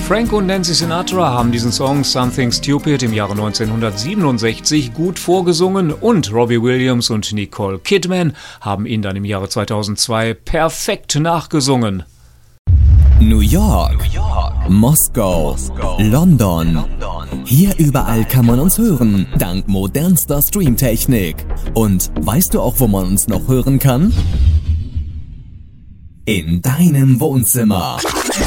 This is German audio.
Frank und Nancy Sinatra haben diesen Song Something Stupid im Jahre 1967 gut vorgesungen und Robbie Williams und Nicole Kidman haben ihn dann im Jahre 2002 perfekt nachgesungen. New York, Moskau, London. Hier überall kann man uns hören, dank modernster Streamtechnik. Und weißt du auch, wo man uns noch hören kann? In deinem Wohnzimmer.